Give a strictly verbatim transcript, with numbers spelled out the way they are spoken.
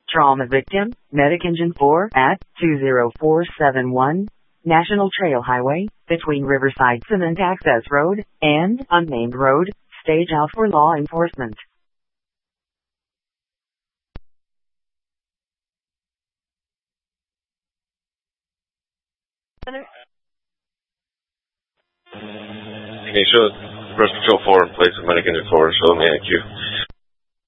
Trauma victim, Medic Engine four at two zero four seven one National Trail Highway, between Riverside Cement Access Road and Unnamed Road. Stage out for law enforcement. Can you show Brush Patrol four in place of Medic Engine four? Show me I Q.